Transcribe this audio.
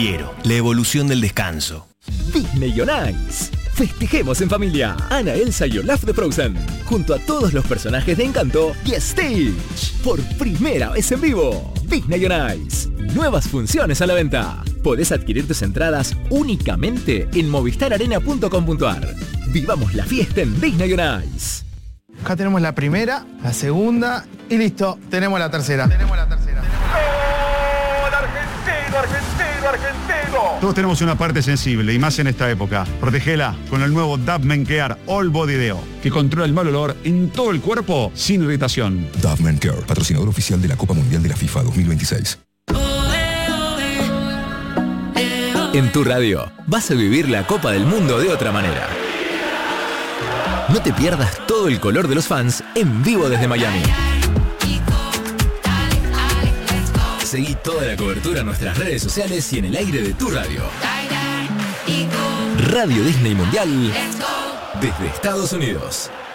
Prefiero la evolución del descanso. Disney on Ice. Festejemos en familia. Anna, Elsa y Olaf de Frozen, junto a todos los personajes de Encanto y Stitch. Por primera vez en vivo. Disney on Ice. Nuevas funciones a la venta. Podés adquirir tus entradas únicamente en movistararena.com.ar. Vivamos la fiesta en Disney on Ice. Acá tenemos la primera, la segunda y listo, tenemos la tercera. ¡Gol argentino, argentino, argentino! Todos tenemos una parte sensible y más en esta época. Protegela con el nuevo Dove Men Care All Body Deo, que controla el mal olor en todo el cuerpo sin irritación. Dove Men Care, patrocinador oficial de la Copa Mundial de la FIFA 2026. En tu radio vas a vivir la Copa del Mundo de otra manera. No te pierdas todo el color de los fans en vivo desde Miami. Seguí toda la cobertura en nuestras redes sociales y en el aire de tu radio. Radio Disney Mundial desde Estados Unidos.